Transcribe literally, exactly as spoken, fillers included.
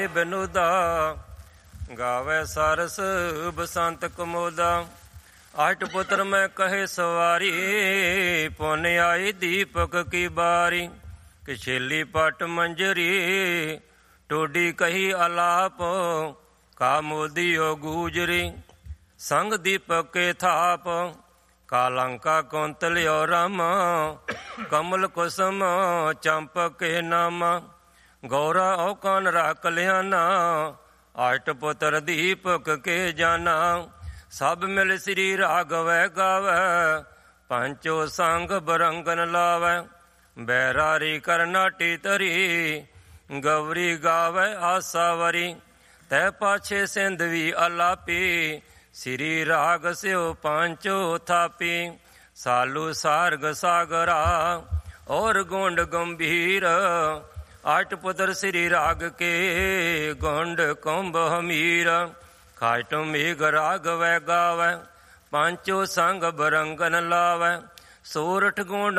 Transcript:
ਬਿਨੁਦਾ ਗਾਵੇ ਸਰਸ ਬਸੰਤ ਕਮੋਦਾ। ਅਠ ਪੁੱਤਰ ਮੈਂ ਕਹੇ ਸਵਾਰੀ ਪੁੰਨ ਆਈ ਦੀਪਕ ਕੀ ਬਾਰੀ। ਕਿਛੇਲੀ ਪਟ ਮੰਜਰੀ ਟੋਡੀ ਕਹੀ ਅਲਾਪ ਕਾ ਮੋਦੀਓ ਗੂਜਰੀ। ਸੰਗ ਦੀਪਕ ਕੇ ਥਾਪ ਕਾਲੰਕਾ ਕੌਂਤਲਿਓ ਰਾਮ। ਕਮਲ ਕੁਸਮ ਚੰਪਕ ਕੇ ਨਾਮ। ਗੌਰਾ ਔ ਕਨ ਰਾ ਕਲਿਆਣਾ ਅਠ ਪੁੱਤਰ ਦੀਪਕ ਕੇ ਜਾਨਾ। ਸਭ ਮਿਲ ਸ੍ਰੀ ਰਾਘਵੈ ਗਾਵੈ ਪੰਚੋ ਸੰਗ ਬਰੰਗਨ ਲਾਵੈ। ਬੈਰਾਰੀ ਕਰਨਾਟੀ ਤਰੀ ਗੌਰੀ ਗਾਵੈ ਆਸਾਵਰੀ। ਤੈ ਪਾਛੇ ਸਿੰਧਵੀ ਅਲਾਪੀ ਸ੍ਰੀ ਰਾਗ ਸਿਓ ਪਾਂਚੋ ਥਾਪੀ। ਸਾਲੂ ਸਾਰਗ ਸਾਗਰਾ ਔਰ ਗੋਂਡ ਗੰਭੀਰ। ਅਠ ਪੁੱਤਰ ਸ੍ਰੀ ਰਾਗ ਕੇ ਗੋਂਡ ਕੁੰਭ ਹਮੀਰ। ਖਾਟ ਮੇਘ ਰਾਗਵੈ ਗਾਵੈ ਪੰਚੋ ਸੰਗ ਬਰੰਗਨ ਲਾਵੈ। ਸੋਰਠ ਗੋਂਡ